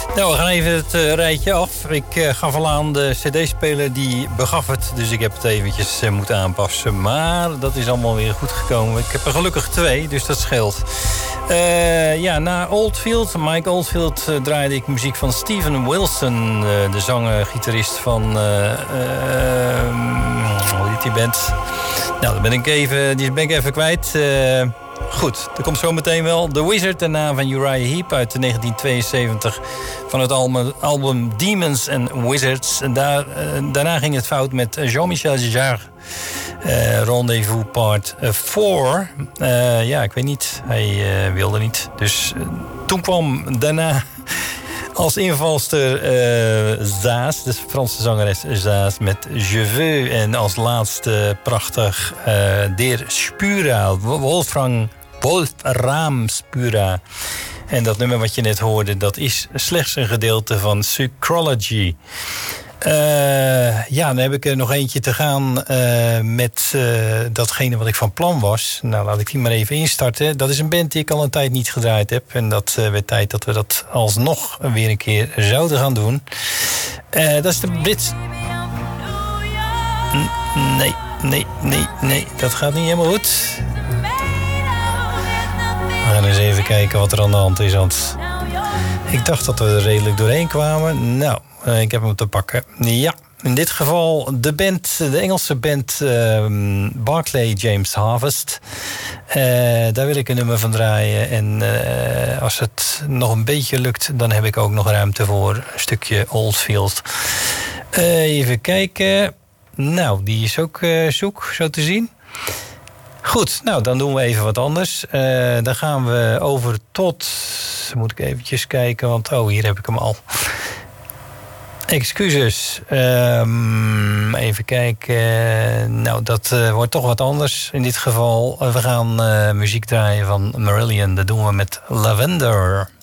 Nou, we gaan even het rijtje af. Ik gaf al aan, de cd-speler die begaf het. Dus ik heb het eventjes moeten aanpassen. Maar dat is allemaal weer goed gekomen. Ik heb er gelukkig 2, dus dat scheelt. Na Oldfield, Mike Oldfield, draaide ik muziek van Steven Wilson. De zanger-gitarist van... hoe heet die band? Nou, die ben ik even kwijt. Goed, er komt zo meteen wel The Wizard, daarna van Uriah Heep uit 1972 van het album Demons and Wizards. En daarna ging het fout met Jean-Michel Jarre, Rendezvous Part 4. Ik weet niet, hij wilde niet. Dus toen kwam daarna als invalster Zaas, de Franse zangeres Zaas met Je veux. En als laatste prachtig Der Spura, Wolfram Spura. En dat nummer wat je net hoorde, dat is slechts een gedeelte van Sucrology. Dan heb ik er nog eentje te gaan met datgene wat ik van plan was. Nou, laat ik die maar even instarten. Dat is een band die ik al een tijd niet gedraaid heb. En dat werd tijd dat we dat alsnog weer een keer zouden gaan doen. Dat is de Brits... Nee. Dat gaat niet helemaal goed. We gaan eens even kijken wat er aan de hand is. Want ik dacht dat we er redelijk doorheen kwamen. Nou, ik heb hem te pakken. Ja, in dit geval de Engelse band Barclay James Harvest. Daar wil ik een nummer van draaien. En als het nog een beetje lukt, dan heb ik ook nog ruimte voor een stukje Oldfield. Even kijken. Nou, die is ook zoek, zo te zien. Goed, nou, dan doen we even wat anders. Dan gaan we over tot... Moet ik eventjes kijken, want... hier heb ik hem al. Excuses. Even kijken. Nou, dat wordt toch wat anders in dit geval. We gaan muziek draaien van Marillion. Dat doen we met Lavender.